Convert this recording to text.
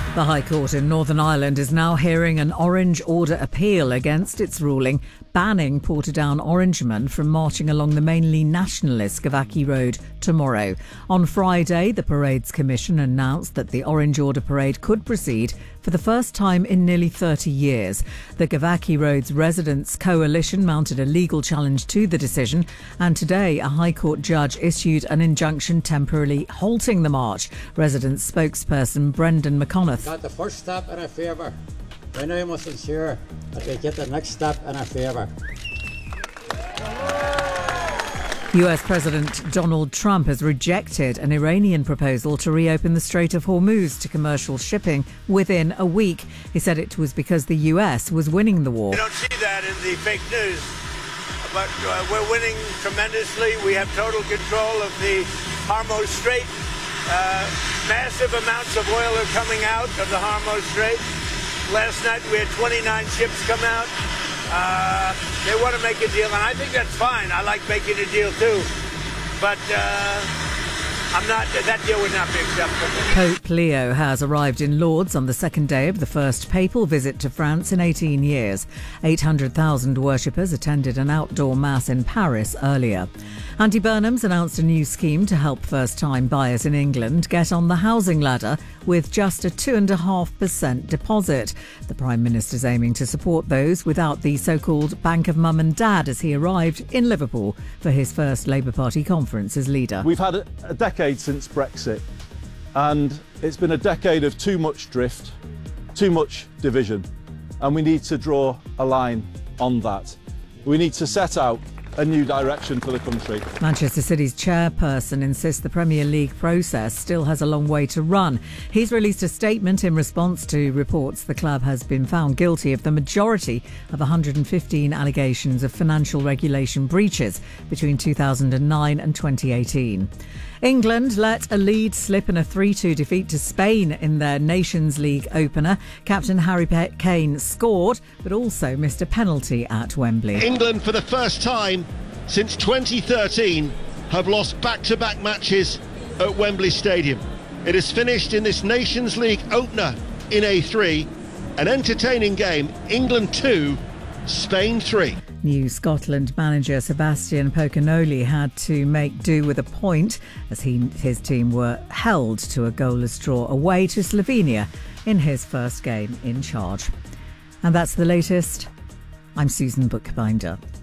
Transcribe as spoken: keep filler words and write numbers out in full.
The High Court in Northern Ireland is now hearing an Orange Order appeal against its ruling banning Portadown Orangemen from marching along the mainly nationalist Gavaki Road tomorrow. On Friday, the Parades Commission announced that the Orange Order parade could proceed for the first time in nearly thirty years. The Gavaki Road's Residents' Coalition mounted a legal challenge to the decision, and today a High Court judge issued an injunction temporarily halting the march. Residents' spokesperson Brendan McConaughey got the first step in our favour. We now must ensure that we get the next step in our favour. U S President Donald Trump has rejected an Iranian proposal to reopen the Strait of Hormuz to commercial shipping within a week. He said it was because the U S was winning the war. You don't see that in the fake news, but uh, we're winning tremendously. We have total control of the Hormuz Strait. Uh, massive amounts of oil are coming out of the Hormuz Strait. Last night we had twenty-nine ships come out. Uh, they want to make a deal, and I think that's fine. I like making a deal too, but uh, I'm not. That deal would not be acceptable. Pope Leo has arrived in Lourdes on the second day of the first papal visit to France in eighteen years. eight hundred thousand worshippers attended an outdoor mass in Paris earlier. Andy Burnham's announced a new scheme to help first-time buyers in England get on the housing ladder with just a two point five percent deposit. The Prime Minister's aiming to support those without the so-called Bank of Mum and Dad as he arrived in Liverpool for his first Labour Party conference as leader. We've had a, a decade since Brexit, and it's been a decade of too much drift, too much division, and we need to draw a line on that. We need to set out a new direction for the country. Manchester City's chairperson insists the Premier League process still has a long way to run. He's released a statement in response to reports the club has been found guilty of the majority of one hundred fifteen allegations of financial regulation breaches between two thousand nine and twenty eighteen. England let a lead slip in a three two defeat to Spain in their Nations League opener. Captain Harry Kane scored, but also missed a penalty at Wembley. England, for the first time since twenty thirteen, have lost back-to-back matches at Wembley Stadium. It has finished in this Nations League opener in A three. An entertaining game. England two, Spain three. New Scotland manager Sebastian Pocanoli had to make do with a point as he his team were held to a goalless draw away to Slovenia in his first game in charge. And that's the latest. I'm Susan Bookbinder.